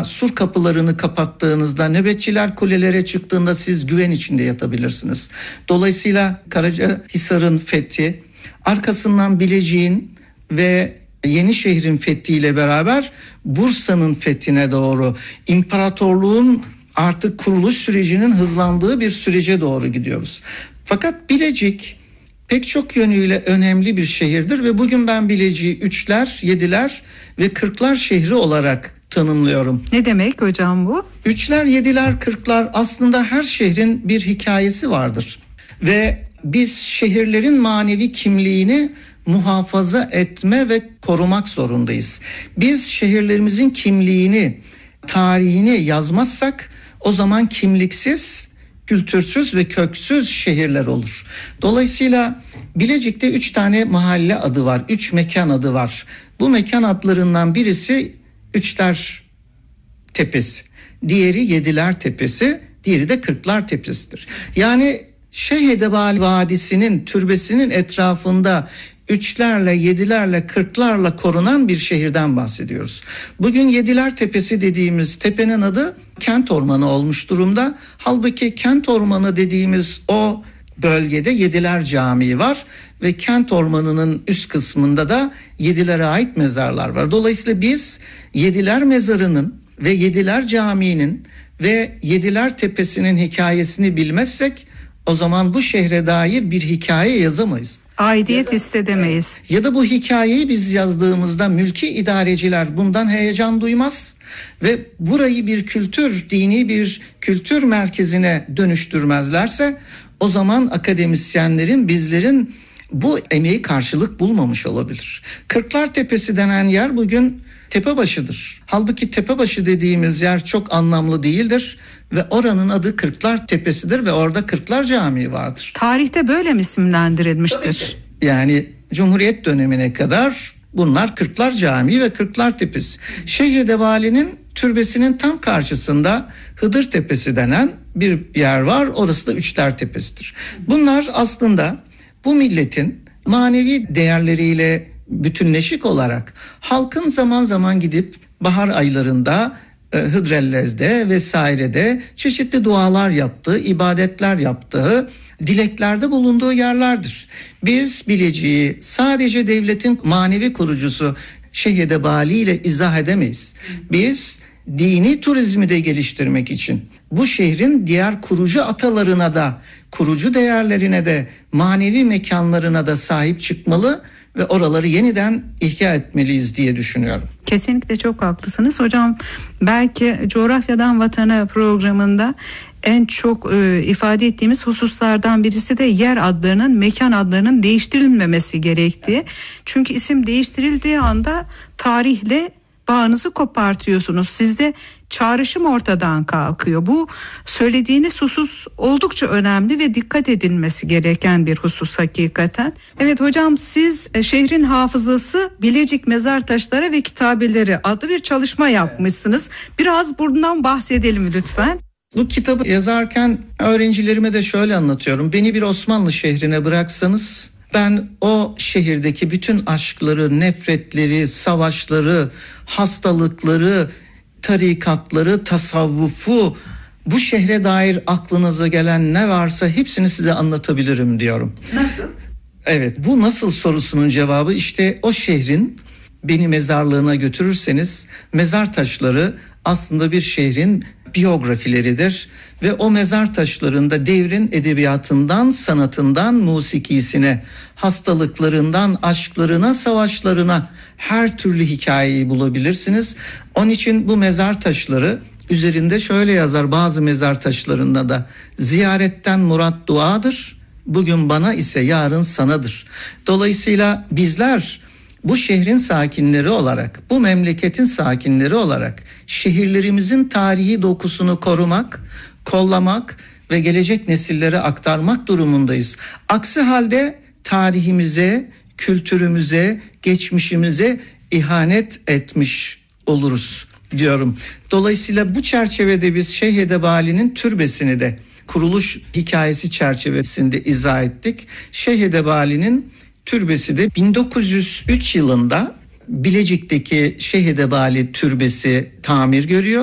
Mesela sur kapılarını kapattığınızda, nöbetçiler kulelere çıktığında siz güven içinde yatabilirsiniz. Dolayısıyla Karacahisar'ın fethi, arkasından Bilecik'in ve Yenişehir'in fethiyle beraber Bursa'nın fethine doğru, imparatorluğun artık kuruluş sürecinin hızlandığı bir sürece doğru gidiyoruz. Fakat Bilecik pek çok yönüyle önemli bir şehirdir ve bugün ben Bilecik'i 3'ler, 7'ler ve 40'lar şehri olarak tanımlıyorum. Ne demek hocam bu? 3'ler, 7'ler, 40'lar aslında her şehrin bir hikayesi vardır. Ve biz şehirlerin manevi kimliğini muhafaza etme ve korumak zorundayız. Biz şehirlerimizin kimliğini, tarihini yazmazsak o zaman kimliksiz, kültürsüz ve köksüz şehirler olur. Dolayısıyla Bilecik'te 3 tane mahalle adı var, 3 mekan adı var. Bu mekan adlarından birisi Üçler Tepesi, diğeri Yediler Tepesi, diğeri de Kırklar Tepesi'dir. Yani Şeyh Edebali Vadisi'nin türbesinin etrafında 3'lerle, 7'lerle, 40'larla korunan bir şehirden bahsediyoruz. Bugün Yediler Tepesi dediğimiz tepenin adı Kent Ormanı olmuş durumda. Halbuki Kent Ormanı dediğimiz o bölgede Yediler Camii var ve Kent Ormanı'nın üst kısmında da Yedilere ait mezarlar var. Dolayısıyla biz Yediler Mezarı'nın ve Yediler Camii'nin ve Yediler Tepesi'nin hikayesini bilmezsek o zaman bu şehre dair bir hikaye yazamayız. Aidiyet hissedemeyiz. Ya da bu hikayeyi biz yazdığımızda mülki idareciler bundan heyecan duymaz ve burayı bir kültür, dini bir kültür merkezine dönüştürmezlerse o zaman akademisyenlerin, bizlerin bu emeği karşılık bulmamış olabilir. Kırklar Tepesi denen yer bugün Tepebaşı'dır. Halbuki Tepebaşı dediğimiz yer çok anlamlı değildir ve oranın adı Kırklar Tepesi'dir ve orada Kırklar Camii vardır. Tarihte böyle mi isimlendirilmiştir? Yani Cumhuriyet dönemine kadar bunlar Kırklar Camii ve Kırklar Tepesi. Şeyh Edebali'nin türbesinin tam karşısında Hıdır Tepesi denen bir yer var. Orası da Üçler Tepesi'dir. Bunlar aslında bu milletin manevi değerleriyle bütünleşik olarak halkın zaman zaman gidip bahar aylarında Hıdrellez'de vesairede çeşitli dualar yaptığı, ibadetler yaptığı, dileklerde bulunduğu yerlerdir. Biz Bilecik'i sadece devletin manevi kurucusu Şeyh Edebali ile izah edemeyiz. Biz dini turizmi de geliştirmek için bu şehrin diğer kurucu atalarına da, kurucu değerlerine de, manevi mekanlarına da sahip çıkmalı ve oraları yeniden ihya etmeliyiz diye düşünüyorum. Kesinlikle çok haklısınız. Hocam belki Coğrafyadan Vatana programında en çok ifade ettiğimiz hususlardan birisi de yer adlarının, mekan adlarının değiştirilmemesi gerektiği. Çünkü isim değiştirildiği anda tarihle bağınızı kopartıyorsunuz. Sizde çağrışım ortadan kalkıyor. Bu söylediğiniz husus oldukça önemli ve dikkat edilmesi gereken bir husus hakikaten. Evet hocam, siz şehrin hafızası Bilecik mezar taşları ve kitabeleri adlı bir çalışma yapmışsınız. Biraz bundan bahsedelim lütfen. Bu kitabı yazarken öğrencilerime de şöyle anlatıyorum. Beni bir Osmanlı şehrine bıraksanız ben o şehirdeki bütün aşkları, nefretleri, savaşları, hastalıkları, tarikatları, tasavvufu, bu şehre dair aklınıza gelen ne varsa hepsini size anlatabilirim diyorum. Nasıl? Evet, bu nasıl sorusunun cevabı işte o şehrin, beni mezarlığına götürürseniz mezar taşları aslında bir şehrin biyografileridir ve o mezar taşlarında devrin edebiyatından, sanatından, musikisine, hastalıklarından, aşklarına, savaşlarına her türlü hikayeyi bulabilirsiniz. Onun için bu mezar taşları üzerinde şöyle yazar, bazı mezar taşlarında da: ziyaretten murat duadır, bugün bana ise yarın sanadır. Dolayısıyla bizler bu şehrin sakinleri olarak, bu memleketin sakinleri olarak şehirlerimizin tarihi dokusunu korumak, kollamak ve gelecek nesillere aktarmak durumundayız. Aksi halde tarihimize, kültürümüze, geçmişimize ihanet etmiş oluruz diyorum. Dolayısıyla bu çerçevede biz Şeyh Edebali'nin türbesini de kuruluş hikayesi çerçevesinde izah ettik. Şeyh Edebali'nin türbesi de 1903 yılında Bilecik'teki Şeyh Edebali türbesi tamir görüyor.